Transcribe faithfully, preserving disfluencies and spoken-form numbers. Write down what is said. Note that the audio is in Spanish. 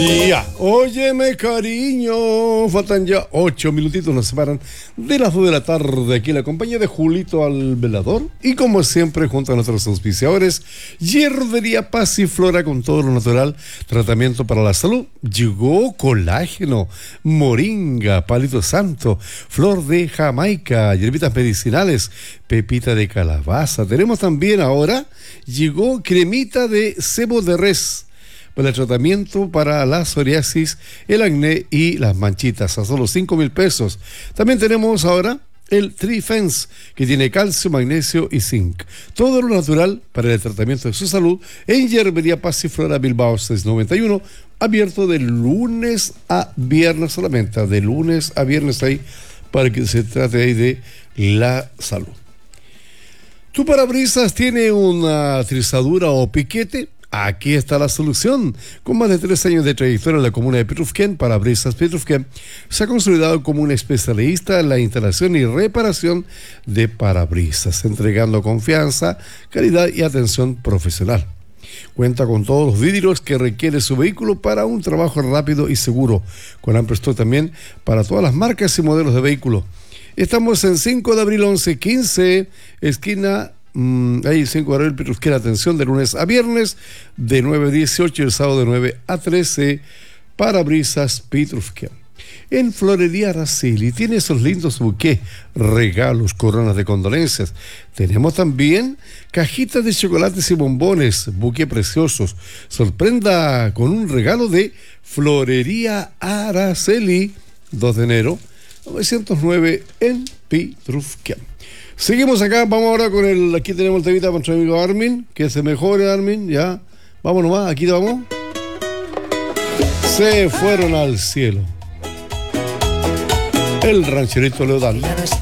Ya, óyeme cariño, faltan ya ocho minutitos, nos separan de las dos de la tarde aquí en la compañía de Julito al Velador y como siempre junto a nuestros auspiciadores, Hierbería Paz y Flora con todo lo natural, tratamiento para la salud, llegó colágeno, moringa, palito santo, flor de Jamaica, hierbitas medicinales, pepita de calabaza, tenemos también ahora, llegó cremita de cebo de res, para el tratamiento para la psoriasis, el acné y las manchitas, a solo cinco mil pesos. También tenemos ahora el Trifens, que tiene calcio, magnesio y zinc. Todo lo natural para el tratamiento de su salud en Hierbería Paz y Flora Bilbao seiscientos noventa y uno, abierto de lunes a viernes solamente, de lunes a viernes ahí, para que se trate ahí de la salud. ¿Tu parabrisas tiene una trizadura o piquete? Aquí está la solución. Con más de tres años de trayectoria en la comuna de Petrufquén, Parabrisas Petrufquén se ha consolidado como un especialista en la instalación y reparación de parabrisas, entregando confianza, calidad y atención profesional. Cuenta con todos los vidrios que requiere su vehículo para un trabajo rápido y seguro, con amplio stock también para todas las marcas y modelos de vehículos. Estamos en cinco de abril once quince, esquina Mm, ahí cinco de abril, Petrufquén, atención de lunes a viernes de nueve a dieciocho y el sábado de nueve a trece, Parabrisas Petrufquén. En Florería Araceli tiene esos lindos buqués, regalos, coronas de condolencias. Tenemos también cajitas de chocolates y bombones, buqués preciosos. Sorprenda con un regalo de Florería Araceli, dos de enero, novecientos nueve en Petrufquén. Seguimos acá, vamos ahora con el, aquí tenemos el temita con nuestro amigo Armin, que se mejore Armin, ya, vamos nomás, aquí vamos. Se fueron al cielo. El rancherito Leodán.